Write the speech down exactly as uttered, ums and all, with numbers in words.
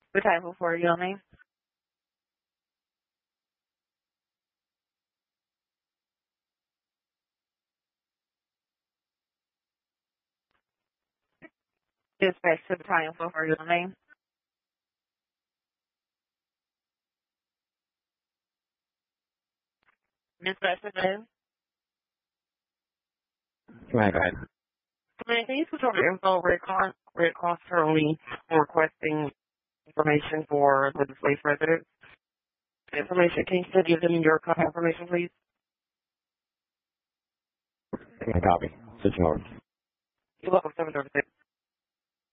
The title for your name. Dispatch to the title for your name. Dispatch to the name. Right, right. Man, can you switch over to info? Red Cross, Red Cross currently requesting information for the displaced residents. Information, can you still give them your contact information, please? I copy. Switching over. You're welcome, seven thirty-six.